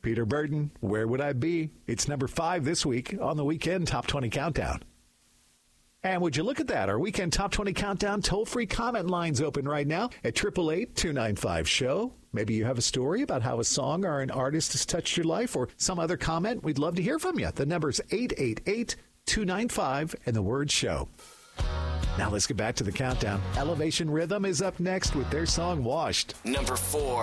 Peter Burton, Where Would I Be? It's number 5 this week on the Weekend Top 20 Countdown. And would you look at that? Our Weekend Top 20 Countdown toll-free comment line's open right now at 888-295-SHOW. Maybe you have a story about how a song or an artist has touched your life or some other comment. We'd love to hear from you. The number's 888-295 and the word SHOW. Now let's get back to the countdown. Elevation Rhythm is up next with their song Washed. Number 4.